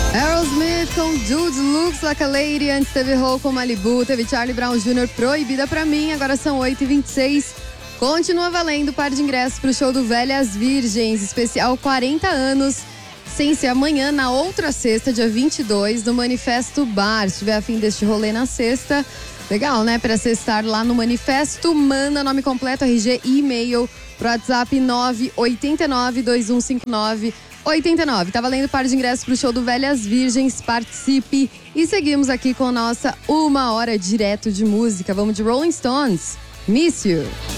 Aerosmith com Dude Looks Like a Lady. Antes teve Hole com Malibu, teve Charlie Brown Jr. Proibida Pra Mim. Agora são 8h26. Continua valendo par de ingressos pro show do Velhas Virgens, especial 40 anos, sem ser amanhã, na outra sexta, dia 22, no Manifesto Bar. Se tiver a fim deste rolê na sexta, legal, né? Para sextar lá no Manifesto, manda nome completo, RG e e-mail pro WhatsApp 989-2159-89. Tá valendo par de ingressos pro show do Velhas Virgens, participe. E seguimos aqui com nossa 1 hora direto de música. Vamos de Rolling Stones, Miss You.